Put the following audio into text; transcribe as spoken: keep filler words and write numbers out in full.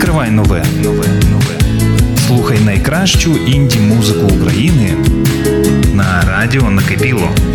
Відкривай нове, нове, нове. Слухай найкращу інді-музику України на радіо Накипіло.